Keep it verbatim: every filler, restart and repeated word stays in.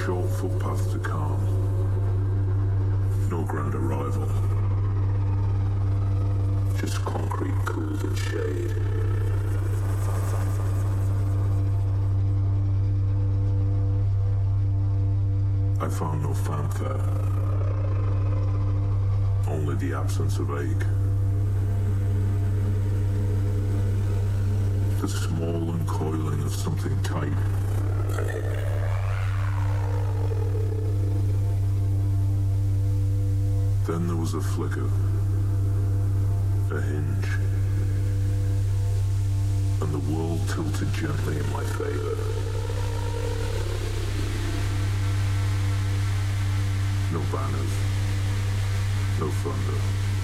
short footpath to calm. No grand arrival. Just concrete cooled in shade. I found no fanfare. Only the absence of ache. The small uncoiling of something tight. Then there was a flicker, a hinge, and the world tilted gently in my favor. No banners, no thunder.